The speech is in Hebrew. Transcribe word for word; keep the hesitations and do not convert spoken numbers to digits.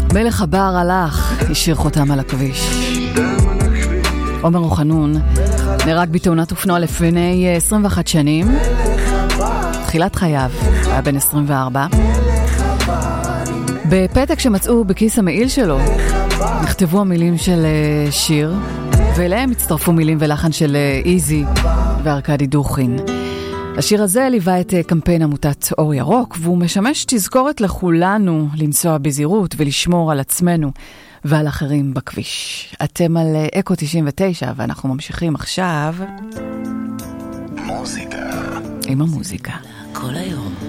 מלך הבר הלך, השאיר חותם על הכביש. עומר אוחנון נהרג בתאונת אופנוע לפני עשרים ואחת שנים. תחילת חייו, היה בן עשרים וארבע. בפתק שמצאו בכיס המעיל שלו נכתבו המילים של שיר, ואליהם הצטרפו מילים ולחן של איזי וארקדי דוכין. השיר הזה ליווה את קמפיין עמותת אור ירוק, והוא משמש תזכורת לכולנו לנסוע בזהירות ולשמור על עצמנו ועל אחרים בכביש. אתם על אקו תשעים ותשע, ואנחנו ממשיכים עכשיו מוזיקה עם המוזיקה כל היום.